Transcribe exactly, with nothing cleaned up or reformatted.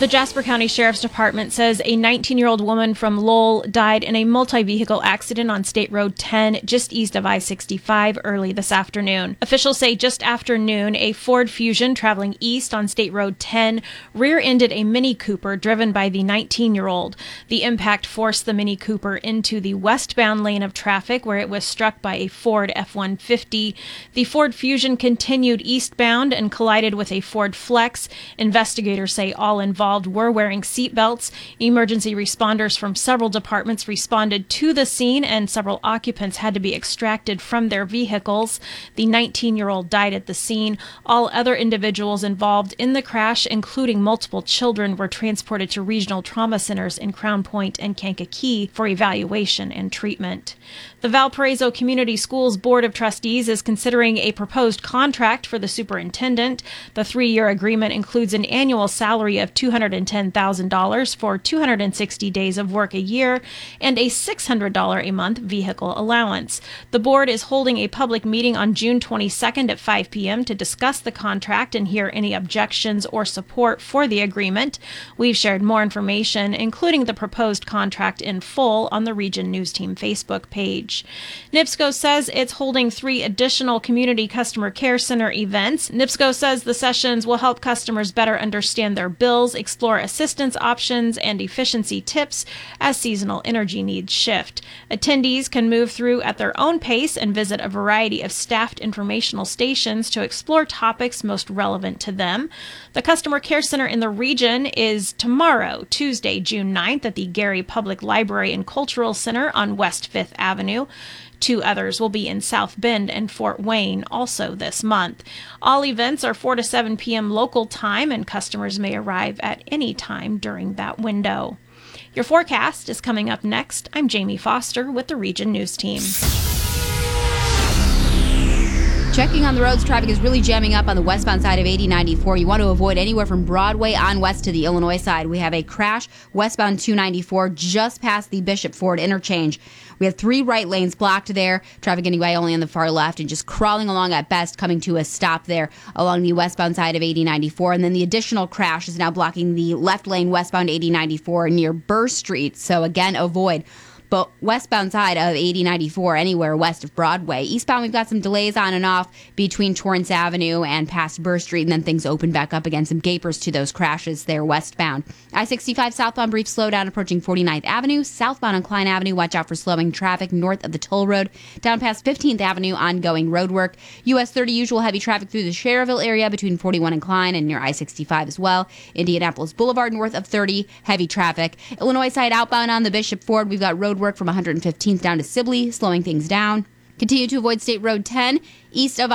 The Jasper County Sheriff's Department says a nineteen-year-old woman from Lowell died in a multi-vehicle accident on State Road ten just east of I sixty-five early this afternoon. Officials say just after noon, a Ford Fusion traveling east on State Road ten rear-ended a Mini Cooper driven by the nineteen-year-old. The impact forced the Mini Cooper into the westbound lane of traffic where it was struck by a Ford F one fifty. The Ford Fusion continued eastbound and collided with a Ford Flex. Investigators say all involved were wearing seatbelts. Emergency responders from several departments responded to the scene, and several occupants had to be extracted from their vehicles. The nineteen-year-old died at the scene. All other individuals involved in the crash, including multiple children, were transported to regional trauma centers in Crown Point and Kankakee for evaluation and treatment. The Valparaiso Community Schools Board of Trustees is considering a proposed contract for the superintendent. The three-year agreement includes an annual salary of two hundred ten thousand dollars for two hundred sixty days of work a year and a six hundred dollars a month vehicle allowance. The board is holding a public meeting on June twenty-second at five p.m. to discuss the contract and hear any objections or support for the agreement. We've shared more information, including the proposed contract in full, on the Region News Team Facebook page. NIPSCO says it's holding three additional Community Customer Care Center events. NIPSCO says the sessions will help customers better understand their bills, explore assistance options and efficiency tips as seasonal energy needs shift. Attendees can move through at their own pace and visit a variety of staffed informational stations to explore topics most relevant to them. The Customer Care Center in the region is tomorrow, Tuesday, June ninth, at the Gary Public Library and Cultural Center on West Fifth Avenue. Two others will be in South Bend and Fort Wayne also this month. All events are four to seven p.m. local time, and customers may arrive at any time during that window. Your forecast is coming up next. I'm Jamie Foster with the Region News Team. Checking on the roads, traffic is really jamming up on the westbound side of eighty ninety-four. You want to avoid anywhere from Broadway on west to the Illinois side. We have a crash westbound two ninety-four just past the Bishop Ford interchange. We have three right lanes blocked there. Traffic getting by only on the far left and just crawling along at best, coming to a stop there along the westbound side of eighty ninety-four. And then the additional crash is now blocking the left lane westbound eighty ninety-four near Burr Street. So again, avoid. But westbound side of eighty ninety-four, anywhere west of Broadway. Eastbound, we've got some delays on and off between Torrance Avenue and past Burr Street, and then things open back up again. Some gapers to those crashes there westbound. I sixty-five southbound, brief slowdown approaching forty-ninth Avenue. Southbound on Klein Avenue, watch out for slowing traffic north of the toll road. Down past fifteenth Avenue, ongoing road work. U S thirty, usual heavy traffic through the Cherville area between forty-one and Klein and near I sixty-five as well. Indianapolis Boulevard north of thirty, heavy traffic. Illinois side outbound on the Bishop Ford, we've got road work from one hundred fifteenth down to Sibley, slowing things down. Continue to avoid State Road ten east of